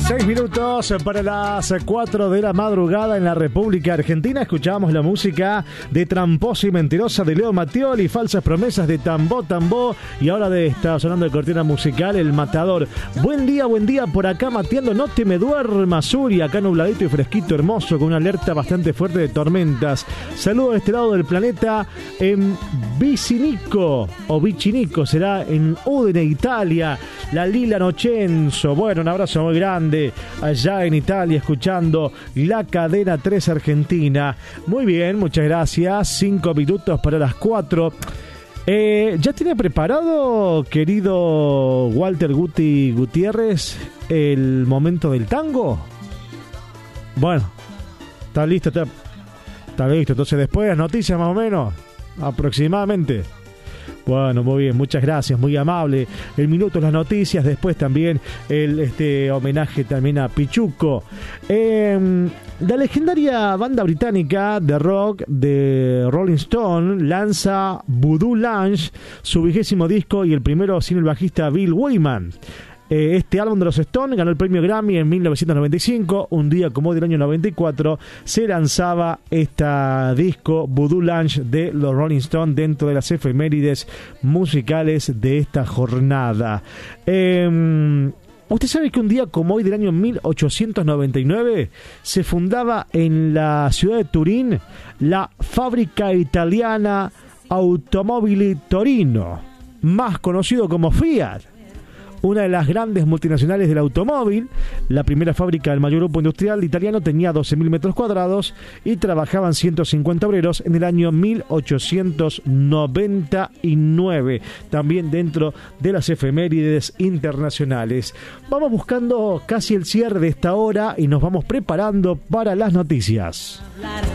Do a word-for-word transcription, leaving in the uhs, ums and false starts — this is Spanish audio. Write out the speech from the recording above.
Seis minutos para las cuatro de la madrugada en la República Argentina. Escuchamos la música de Tramposa y Mentirosa de Leo Mattioli, Falsas Promesas de Tambó Tambó, y ahora de está sonando de cortina musical El Matador. Buen día, buen día por acá mateando, no te me duermas, Uri, acá nubladito y fresquito, hermoso, con una alerta bastante fuerte de tormentas. Saludos de este lado del planeta en Vicinico, o Vicinico, será en Udine, Italia. La Lila Nocenzo, bueno, un abrazo muy grande allá en Italia, escuchando la cadena tres Argentina. Muy bien, muchas gracias. Cinco minutos para las cuatro. Eh, ¿Ya tiene preparado, querido Walter Guti Gutiérrez, el momento del tango? Bueno, está listo, está, está listo. Entonces, después de las noticias, más o menos, aproximadamente. Bueno, muy bien, muchas gracias, muy amable. El minuto, las noticias, después también el este homenaje también a Pichuco. Eh, la legendaria banda británica de rock de Rolling Stone lanza Voodoo Lounge, su vigésimo disco y el primero sin el bajista Bill Wyman. Eh, este álbum de los Stones ganó el premio Grammy en mil novecientos noventa y cinco. Un día como hoy del año noventa y cuatro se lanzaba este disco Voodoo Lounge de los Rolling Stones dentro de las efemérides musicales de esta jornada. Eh, ¿Usted sabe que un día como hoy del año mil ochocientos noventa y nueve se fundaba en la ciudad de Turín la fábrica italiana Automobili Torino, más conocido como Fiat? Una de las grandes multinacionales del automóvil, la primera fábrica del mayor grupo industrial italiano, tenía doce mil metros cuadrados y trabajaban ciento cincuenta obreros en el año mil ochocientos noventa y nueve, también dentro de las efemérides internacionales. Vamos buscando casi el cierre de esta hora y nos vamos preparando para las noticias.